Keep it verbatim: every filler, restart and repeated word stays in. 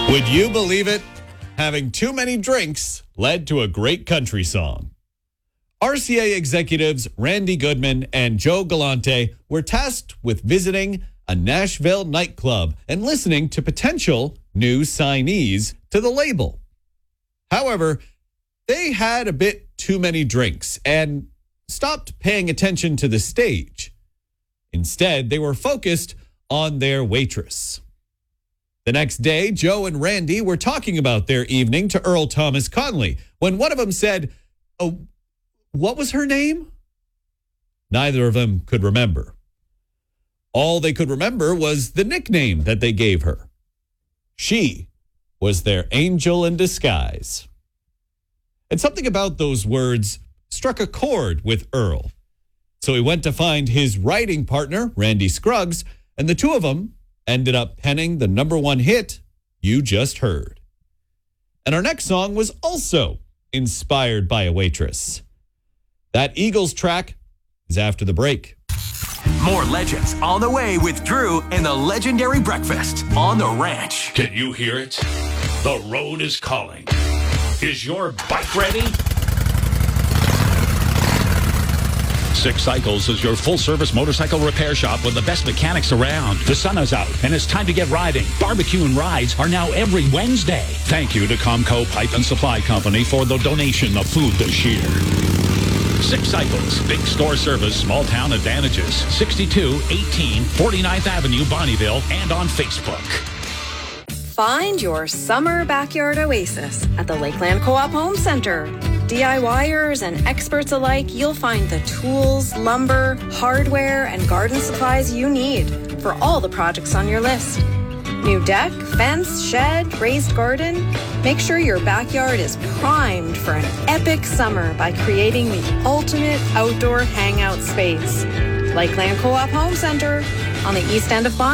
Would you believe it? Having too many drinks led to a great country song. R C A executives Randy Goodman and Joe Galante were tasked with visiting a Nashville nightclub and listening to potential new signees to the label. However, they had a bit too many drinks and stopped paying attention to the stage. Instead, they were focused on their waitress. The next day, Joe and Randy were talking about their evening to Earl Thomas Conley when one of them said, "Oh, what was her name?" Neither of them could remember. All they could remember was the nickname that they gave her. She was their angel in disguise. And something about those words struck a chord with Earl. So he went to find his writing partner, Randy Scruggs, and the two of them ended up penning the number one hit you just heard. And our next song was also inspired by a waitress. That Eagles track is after the break. More legends on the way with Drew and the legendary breakfast on the ranch. Can you hear it? The road is calling. Is your bike ready? Six Cycles is your full-service motorcycle repair shop with the best mechanics around. The sun is out, and it's time to get riding. Barbecue and rides are now every Wednesday. Thank you to Comco Pipe and Supply Company for the donation of food this year. Six Cycles, big store service, small town advantages. sixty-two eighteen forty-ninth Avenue, Bonneville, and on Facebook. Find your summer backyard oasis at the Lakeland Co-op Home Center. DIYers and experts alike, you'll find the tools, lumber, hardware, and garden supplies you need for all the projects on your list. New deck, fence, shed, raised garden. Make sure your backyard is primed for an epic summer by creating the ultimate outdoor hangout space. Lakeland Co-op Home Center on the east end of Bonneville.